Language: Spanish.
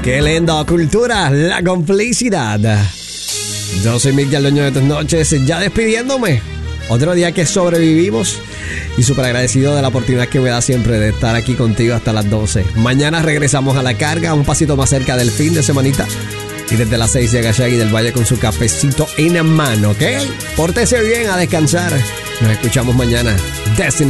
Qué lindo, cultura, la complicidad. Yo soy Miguel, dueño de tus noches, ya despidiéndome. Otro día que sobrevivimos y súper agradecido de la oportunidad que me da siempre de estar aquí contigo hasta las 12. Mañana regresamos a la carga, un pasito más cerca del fin de semanita. Y desde las 6 llega Shaggy del Valle con su cafecito en mano, ¿ok? Pórtese bien, a descansar. Nos escuchamos mañana. Destiny.